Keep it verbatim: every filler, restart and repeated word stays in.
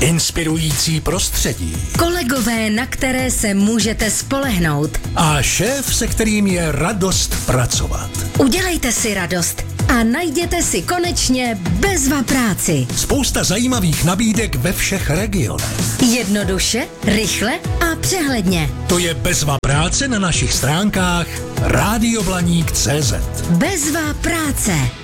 inspirující prostředí kolegové, na které se můžete spolehnout a šéf, se kterým je radost pracovat. Udělejte si radost a najděte si konečně Bezva práci. Spousta zajímavých nabídek ve všech regionech. Jednoduše, rychle a přehledně. To je Bezva práce na našich stránkách rádio blaník tečka cé zet. Bezva práce.